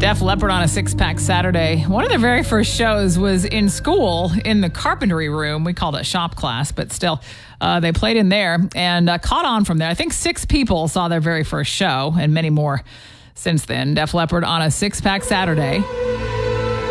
Def Leppard on a six-pack Saturday. One of their very first shows was in school in the carpentry room. We called it shop class, but still, they played in there and caught on from there. I think 6 people saw their very first show and many more since then. Def Leppard on a six-pack Saturday.